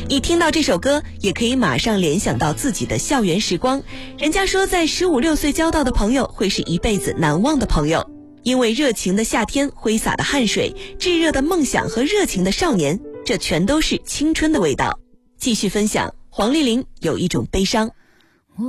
一听到这首歌，也可以马上联想到自己的校园时光。人家说，在15、16岁交到的朋友，会是一辈子难忘的朋友。因为热情的夏天，挥洒的汗水，炙热的梦想和热情的少年，这全都是青春的味道。继续分享，黄丽玲有一种悲伤。